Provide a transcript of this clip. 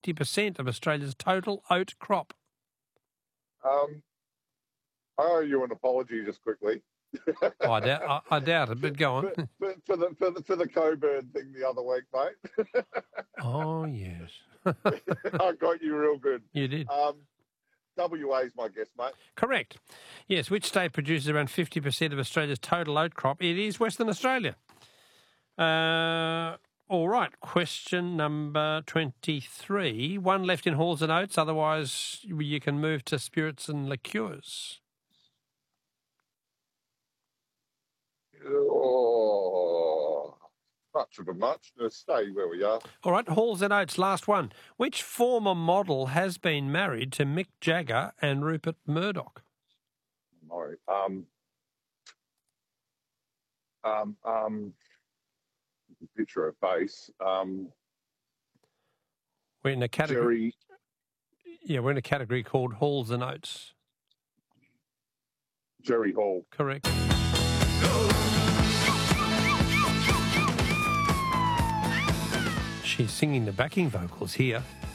50% of Australia's total oat crop? I owe you an apology just quickly. Oh, I doubt it, but go on. For the Coburn thing the other week, mate. Oh, yes. I got you real good. You did. WA's my guess, mate. Correct. Yes, which state produces around 50% of Australia's total oat crop? It is Western Australia. All right, question number 23. One left in Halls and Oates, otherwise you can move to spirits and liqueurs. Oh, much of a much. Let's stay where we are. All right, Halls and Oates, last one. Which former model has been married to Mick Jagger and Rupert Murdoch? Sorry. Picture her face. We're in a category. Jerry. Yeah, we're in a category called Halls and Oates. Jerry Hall. Correct. She's singing the backing vocals here.